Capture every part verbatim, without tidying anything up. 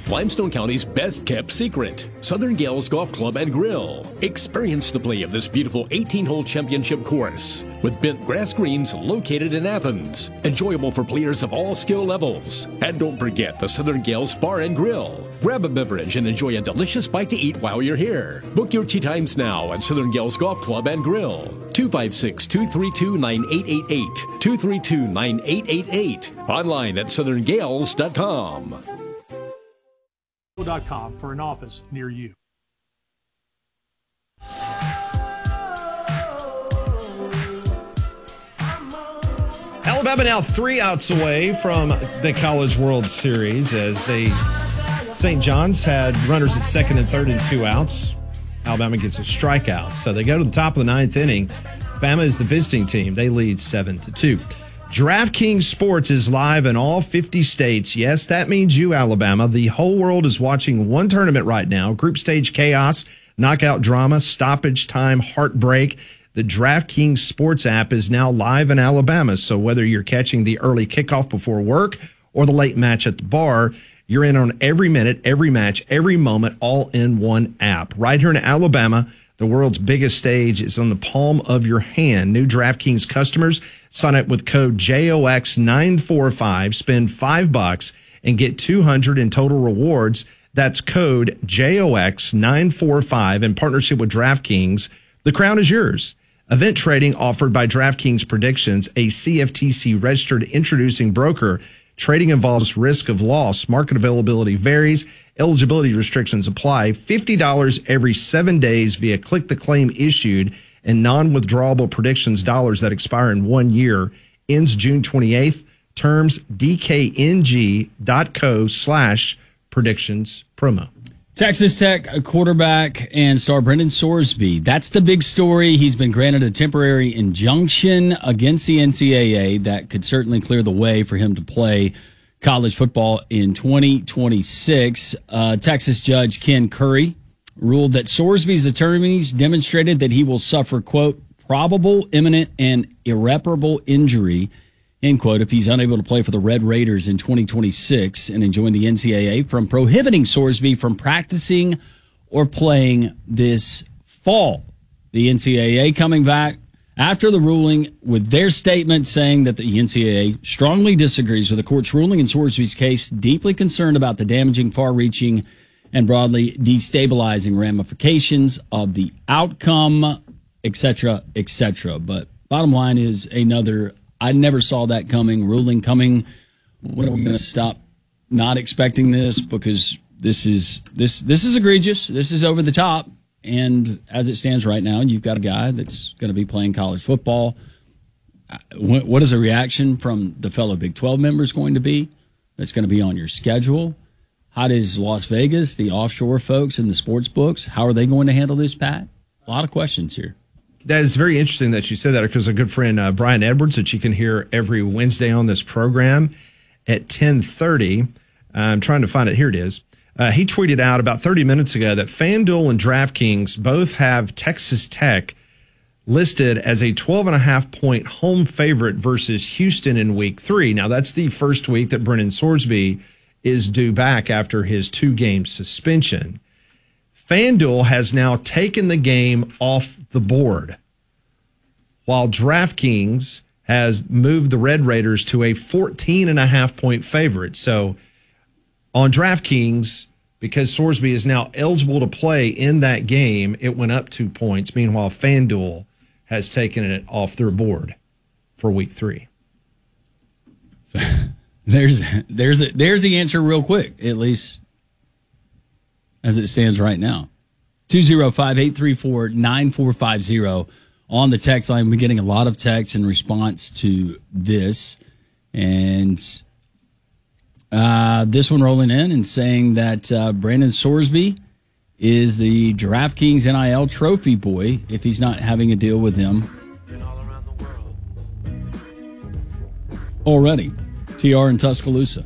Limestone County's best-kept secret, Southern Gales Golf Club and Grill. Experience the play of this beautiful eighteen-hole championship course with bent grass greens located in Athens. Enjoyable for players of all skill levels. And don't forget the Southern Gales Bar and Grill. Grab a beverage and enjoy a delicious bite to eat while you're here. Book your tee times now at Southern Gales Golf Club and Grill. two five six, two three two, nine eight eight eight. two three two, nine eight eight eight. Online at southern gales dot com. dot com for an office near you. Alabama now three outs away from the College World Series as they Saint John's had runners at second and third and two outs. Alabama gets a strikeout, so they go to the top of the ninth inning. Bama is the visiting team. They lead seven to two. DraftKings Sports is live in all fifty states. Yes, that means you, Alabama. The whole world is watching one tournament right now. Group stage chaos, knockout drama, stoppage time, heartbreak. The DraftKings Sports app is now live in Alabama. So whether you're catching the early kickoff before work or the late match at the bar, you're in on every minute, every match, every moment, all in one app. Right here in Alabama, the world's biggest stage is on the palm of your hand. New DraftKings customers sign up with code J O X nine four five, spend five bucks, and get two hundred in total rewards. That's code J O X nine four five in partnership with DraftKings. The crown is yours. Event trading offered by DraftKings Predictions, a C F T C-registered introducing broker. Trading involves risk of loss. Market availability varies. Eligibility restrictions apply. fifty dollars every seven days via click the claim issued and non-withdrawable predictions dollars that expire in one year. Ends June twenty-eighth. Terms dkng.co slash predictions promo. Texas Tech quarterback and star Brendan Sorsby. That's the big story. He's been granted a temporary injunction against the N C double A that could certainly clear the way for him to play college football in twenty twenty-six. Uh, Texas Judge Ken Curry ruled that Sorsby's attorneys demonstrated that he will suffer, quote, probable, imminent, and irreparable injury, end quote, if he's unable to play for the Red Raiders in twenty twenty-six, and enjoined the N C double A from prohibiting Sorsby from practicing or playing this fall. The N C double A coming back after the ruling with their statement saying that the N C double A strongly disagrees with the court's ruling in Sorsby's case, deeply concerned about the damaging, far-reaching, and broadly destabilizing ramifications of the outcome, et cetera, et cetera. But bottom line is another, I never saw that coming, ruling coming. When are we going to stop not expecting this? Because this is this this is egregious. This is over the top. And as it stands right now, you've got a guy that's going to be playing college football. What is a reaction from the fellow Big twelve members going to be? That's going to be on your schedule. How does Las Vegas, the offshore folks and the sports books, how are they going to handle this, Pat? A lot of questions here. That is very interesting that you said that, because a good friend, uh, Brian Edwards, that you can hear every Wednesday on this program at ten thirty. I'm trying to find it. Here it is. Uh, he tweeted out about thirty minutes ago that FanDuel and DraftKings both have Texas Tech listed as a twelve and a half point home favorite versus Houston in week three. Now, that's the first week that Brendan Sorsby is due back after his two-game suspension. FanDuel has now taken the game off the board, while DraftKings has moved the Red Raiders to a fourteen and a half point favorite. So on DraftKings, because Sorsby is now eligible to play in that game, it went up two points. Meanwhile, FanDuel has taken it off their board for week three. So there's there's a, there's the answer real quick, at least as it stands right now. two oh five, eight three four, nine four five zero on the text line. We're getting a lot of texts in response to this. And uh, this one rolling in and saying that uh, Brandon Sorsby is the DraftKings N I L trophy boy if he's not having a deal with them already. T R in Tuscaloosa.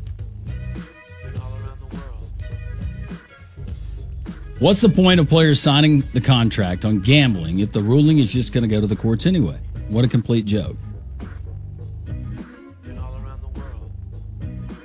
What's the point of players signing the contract on gambling if the ruling is just going to go to the courts anyway? What a complete joke.